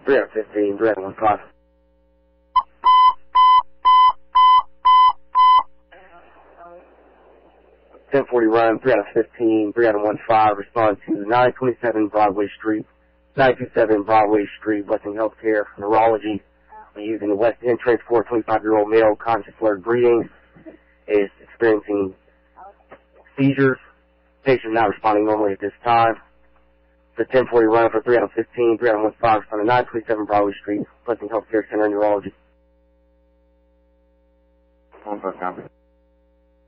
315, 315. 1040 run, 3 out of 15, 3 out of 15, respond to 927 Broadway Street, 927 Broadway Street, Blessing Healthcare, Neurology. We're using the West Entrance, 25-year-old male, conscious alert breathing, is experiencing seizures. Patient not responding normally at this time. The 1040 run for 3 out of 15, 3 out of 15, respond to 927 Broadway Street, Blessing Healthcare Center, Neurology. 15 copy.